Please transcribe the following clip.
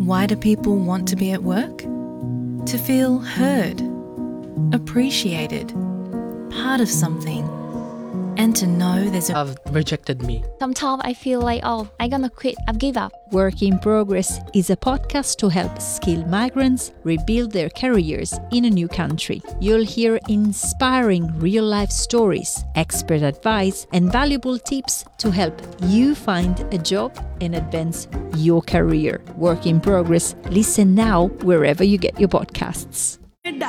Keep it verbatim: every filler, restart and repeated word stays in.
Why do people want to be at work? To feel heard, appreciated, part of something, and to know there's a... have rejected me. Sometimes I feel like, oh, I'm gonna quit, I've give up. Work in Progress is a podcast to help skilled migrants rebuild their careers in a new country. You'll hear inspiring real-life stories, expert advice, and valuable tips to help you find a job and advance your career. Work in Progress. Listen now wherever you get your podcasts.